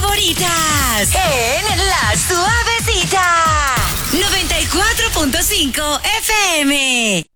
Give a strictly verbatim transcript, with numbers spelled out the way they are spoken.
favoritas en La Suavecita noventa y cuatro punto cinco F M.